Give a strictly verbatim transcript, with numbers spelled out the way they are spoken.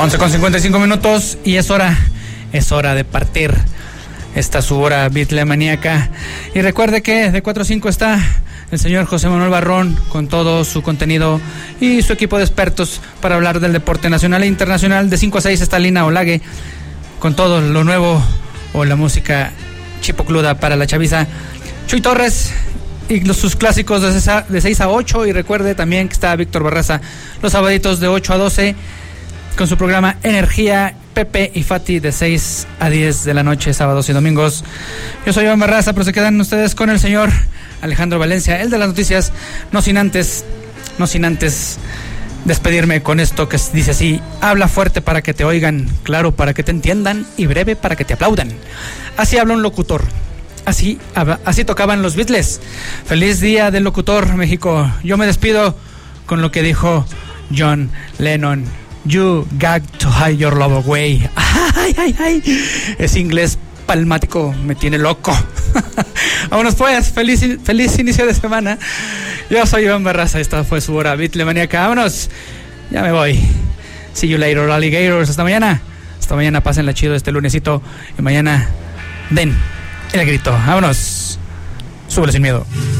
once con cincuenta y cinco minutos y es hora, es hora de partir. Esta es su hora bitlemaníaca. Y recuerde que de cuatro a cinco está el señor José Manuel Barrón con todo su contenido y su equipo de expertos para hablar del deporte nacional e internacional. De cinco a seis está Lina Olague con todo lo nuevo o la música chipocluda para la chaviza. Chuy Torres y los, sus clásicos de seis a ocho. Y recuerde también que está Víctor Barraza los sabaditos de ocho a doce con su programa Energía. Pepe y Fati de seis a diez de la noche, sábados y domingos. Yo soy Iván Barraza, pero se quedan ustedes con el señor Alejandro Valencia, el de las noticias, no sin antes, no sin antes despedirme con esto que dice así: habla fuerte para que te oigan, claro para que te entiendan y breve para que te aplaudan. Así habla un locutor, así, así tocaban los Beatles. Feliz día del locutor, México. Yo me despido con lo que dijo John Lennon: You got to hide your love away. Ay, ay, ay. Ese inglés palmático me tiene loco. Vámonos pues, feliz, feliz inicio de semana. Yo soy Iván Barraza, esta fue su hora bitlemaníaca. Vámonos, ya me voy. See you later, alligators. Hasta mañana. Hasta mañana, pásenla chido este lunesito. Y mañana den el grito. Vámonos. Súbele sin miedo.